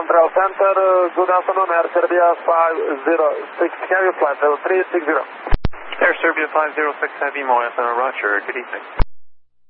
Control Center, good afternoon, Air Serbia 506, carry flight level 360. Air Serbia 506 Heavy Moya Center, Roger, good evening.